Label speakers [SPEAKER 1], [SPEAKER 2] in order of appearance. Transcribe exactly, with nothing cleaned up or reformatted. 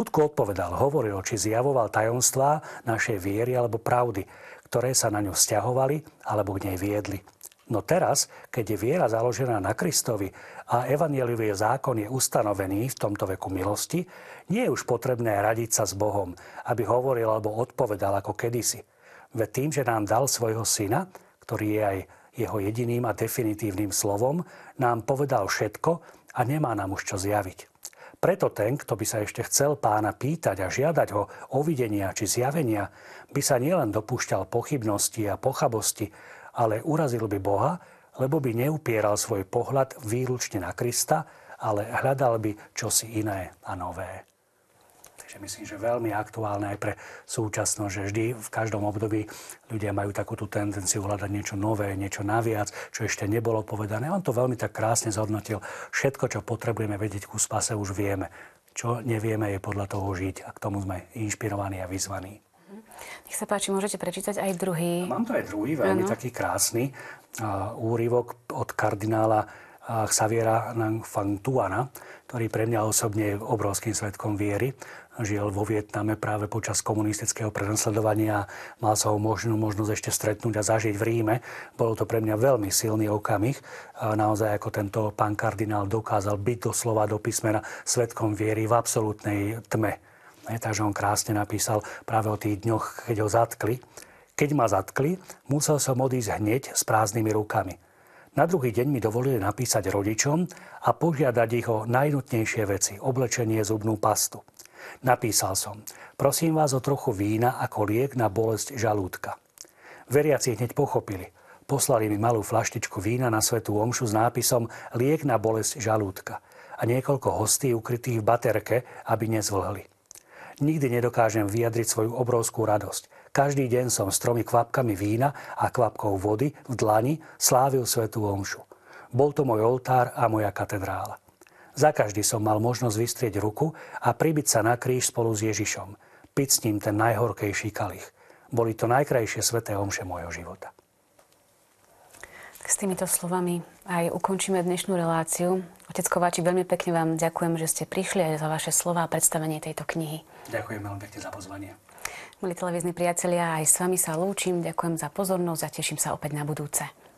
[SPEAKER 1] skutku odpovedal, hovoril, či zjavoval tajomstvá našej viery alebo pravdy, ktoré sa na ňu vzťahovali alebo k nej viedli. No teraz, keď je viera založená na Kristovi a evanjeliový zákon je ustanovený v tomto veku milosti, nie je už potrebné radiť sa s Bohom, aby hovoril alebo odpovedal ako kedysi. Veď tým, že nám dal svojho syna, ktorý je aj jeho jediným a definitívnym slovom, nám povedal všetko a nemá nám už čo zjaviť. Preto ten, kto by sa ešte chcel Pána pýtať a žiadať ho o videnia či zjavenia, by sa nielen dopúšťal pochybnosti a pochabosti, ale urazil by Boha, lebo by neupieral svoj pohľad výlučne na Krista, ale hľadal by čosi iné a nové. Takže myslím, že veľmi aktuálne aj pre súčasnosť, že vždy v každom období ľudia majú takú tú tendenciu hľadať niečo nové, niečo naviac, čo ešte nebolo povedané. On to veľmi tak krásne zhodnotil. Všetko, čo potrebujeme vedieť ku spase, už vieme. Čo nevieme, je podľa toho žiť. A k tomu sme inšpirovaní a vyzvaní.
[SPEAKER 2] Nech sa páči, môžete prečítať aj druhý.
[SPEAKER 1] A mám to aj druhý, veľmi ano. Taký krásny uh, úryvok od kardinála uh, Xaviera Nangfang-Tuana, ktorý pre mňa osobne je obrovským svedkom viery. Žil vo Vietname práve počas komunistického prenasledovania a mal sa ho možnú možnosť ešte stretnúť a zažiť v Ríme. Bolo to pre mňa veľmi silný okamih. A naozaj ako tento pán kardinál dokázal byť doslova do písmena svedkom viery v absolútnej tme. Takže on krásne napísal práve o tých dňoch, keď ho zatkli. Keď ma zatkli, musel som odísť hneď s prázdnymi rukami. Na druhý deň mi dovolili napísať rodičom a požiadať ich o najnutnejšie veci, oblečenie, zubnú pastu. Napísal som, prosím vás o trochu vína ako liek na bolesť žalúdka. Veriaci hneď pochopili. Poslali mi malú flaštičku vína na svätú omšu s nápisom liek na bolesť žalúdka a niekoľko hostí ukrytých v baterke, aby nezvlhli. Nikdy nedokážem vyjadriť svoju obrovskú radosť. Každý deň som s tromi kvapkami vína a kvapkou vody v dlani slávil svätú omšu. Bol to môj oltár a moja katedrála. Za každý som mal možnosť vystrieť ruku a pribiť sa na kríž spolu s Ježišom. Piť s ním ten najhorkejší kalich. Boli to najkrajšie sväté omše môjho života.
[SPEAKER 2] S týmito slovami aj ukončíme dnešnú reláciu. Otec Kováčik, veľmi pekne vám ďakujem, že ste prišli aj za vaše slova a predstavenie tejto knihy.
[SPEAKER 1] Ďakujem veľmi pekne za pozvanie.
[SPEAKER 2] Milí televízni priatelia, aj s vami sa lúčim. Ďakujem za pozornosť a teším sa opäť na budúce.